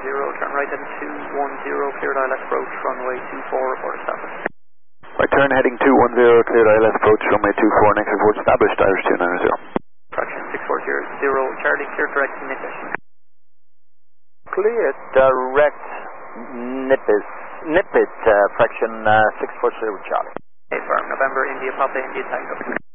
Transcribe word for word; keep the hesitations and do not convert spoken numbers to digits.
zero, turn right heading two one zero, cleared I L S approach, runway two four, report established. Right turn heading two one zero, cleared I L S approach, runway two four, next report established, Irish two nine zero. Fraction six four zero, Charlie, cleared direct Nippes. Cleared direct Nippes, Nippes, uh, fraction uh, six four zero, Charlie. Okay, firm, November, India, Papa, India, Tango.